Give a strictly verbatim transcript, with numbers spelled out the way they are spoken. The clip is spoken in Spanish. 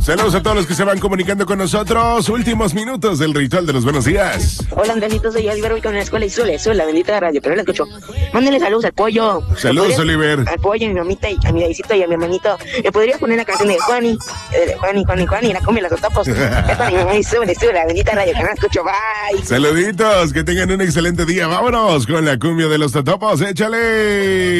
Saludos a todos los que se van comunicando con nosotros. Últimos minutos del ritual de los buenos días. Hola, Andresito, soy Oliver, voy con la escuela y suele, suele, la bendita radio, pero la escucho. Mándenle saludos al pollo. Saludos, Oliver. Al pollo, a mi mamita, y a mi Daisito y a mi hermanito. ¿Me podrías poner la canción de Juani? Eh, Juani, Juani, Juani, la cumbia, los totopos. Esta mi mamá y sube, sube, la bendita radio, que no la escucho, bye. Saluditos, que tengan un excelente día. Vámonos con la cumbia de los totopos, échale.